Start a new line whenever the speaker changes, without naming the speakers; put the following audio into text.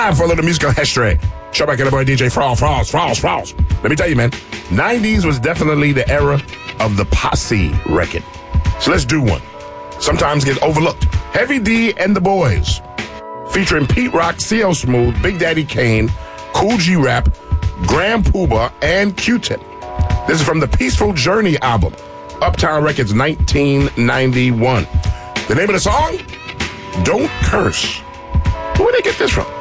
Time for a little musical history. Show back at the boy DJ Frost. Let me tell you, man, 90s was definitely the era of the posse record. So let's do one. Sometimes gets overlooked. Heavy D and the Boys, featuring Pete Rock, CL Smooth, Big Daddy Kane, Kool G Rap, Grand Poobah, and Q-Tip. This is from the Peaceful Journey album, Uptown Records, 1991. The name of the song? Don't Curse. Where did they get this from?